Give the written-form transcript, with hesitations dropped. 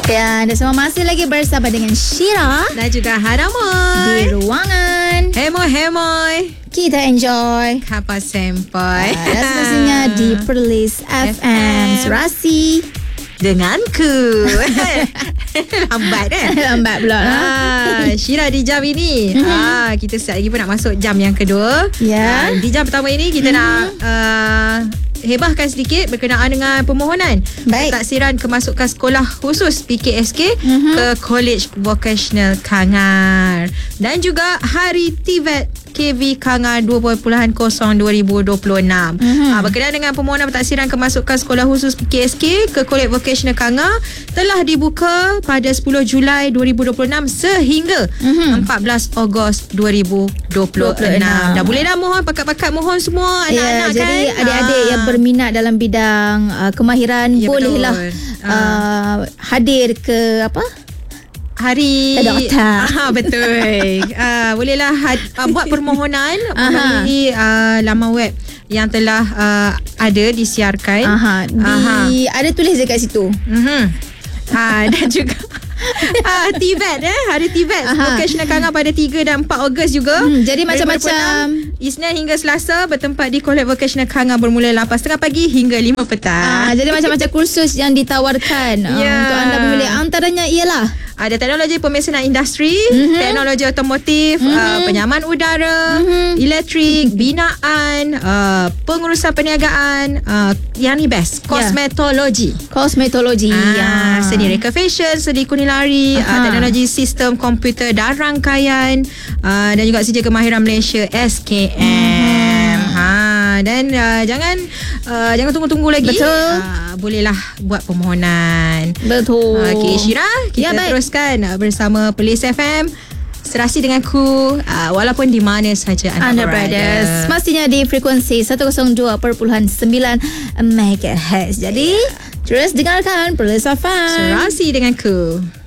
Ya, dan semua masih lagi bersama dengan Syira dan juga Hanamoy di ruangan Hemoy kita enjoy Kapal Sempai dan semestinya di Perlis FM Serasi denganku. Lambat lambat pula Syira, di jam ini kita sekejap lagi pun nak masuk jam yang kedua. Di jam pertama ini kita nak hebahkan sedikit berkenaan dengan permohonan taksiran kemasukan sekolah khusus PKSK ke College Vocational Kangar dan juga Hari TVET KV Kangar 2.0 2026. Berkenaan dengan permohonan taksiran kemasukan sekolah khusus PKSK ke College Vocational Kangar telah dibuka pada 10 Julai 2026 sehingga 14 Ogos 2026. Dah boleh dah mohon, pakat-pakat mohon semua anak-anak jadi kan. adik-adik yang berminat dalam bidang kemahiran bolehlah hadir ke Hari doktor. Betul. Bolehlah buat permohonan melalui laman web yang telah ada disiarkan. Ada tulis dekat situ. Dan juga TVET Hari TVET Vocational Kangar pada 3 dan 4 Ogos juga. Jadi macam-macam Isnin hingga Selasa bertempat di College Vocational Kangar bermula 8.30 pagi hingga 5 petang. Jadi macam-macam kursus yang ditawarkan untuk anda memilih. Antaranya ialah ada teknologi pemesanan industri, teknologi otomotif, penyaman udara, elektrik, binaan, pengurusan perniagaan, yang ni best, kosmetologi. Seni reka fashion, seni kulinari, teknologi sistem komputer dan rangkaian, dan juga sijil kemahiran Malaysia SKM. Dan jangan tunggu-tunggu lagi. Betul. Bolehlah buat permohonan. Betul. Okey, Syira, kita teruskan bersama Perlis FM Serasi denganku, walaupun di mana saja anda berada. Semestinya di frekuensi 102.9 MHz. Jadi terus dengarkan Perlis FM Serasi denganku.